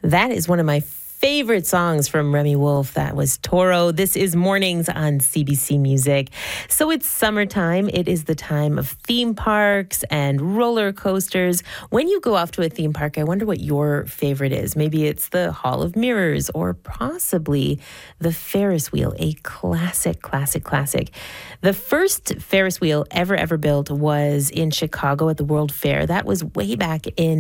That is one of my favorite songs from Remy Wolf. That was Toro. This is Mornings on CBC Music. So it's summertime. It is the time of theme parks and roller coasters. When you go off to a theme park, I wonder what your favorite is. Maybe it's the Hall of Mirrors or possibly the Ferris wheel, a classic. The first Ferris wheel ever built was in Chicago at the World Fair. That was way back in